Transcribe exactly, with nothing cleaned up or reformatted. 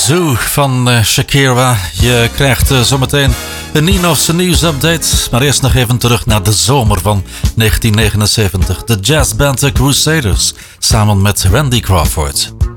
Zoo van uh, Shakira. Je krijgt uh, zometeen een Nino's nieuwsupdate. Maar eerst nog even terug naar de zomer van negentien negenenzeventig. De jazzband The Crusaders samen met Randy Crawford.